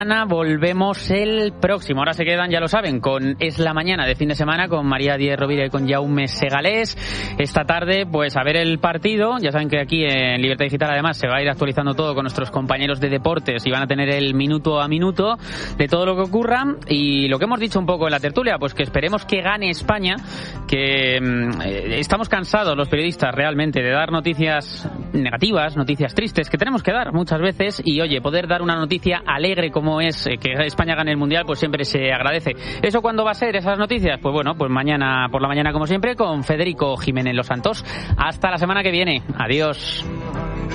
Volvemos el próximo. Ahora se quedan, ya lo saben, con Es la Mañana de fin de semana con María Díez Rovira y con Jaume Segalés. Esta tarde, pues a ver el partido. Ya saben que aquí en Libertad Digital además se va a ir actualizando todo con nuestros compañeros de deportes y van a tener el minuto a minuto de todo lo que ocurra. Y lo que hemos dicho un poco en la tertulia, pues que esperemos que gane España, que estamos cansados los periodistas realmente de dar noticias negativas, noticias tristes, que tenemos que dar muchas veces. Y oye, poder dar una noticia alegre como es que España gane el Mundial, pues siempre se agradece. ¿Eso cuándo va a ser, esas noticias? Pues bueno, pues mañana por la mañana como siempre con Federico Jiménez Los Santos. Hasta la semana que viene. Adiós.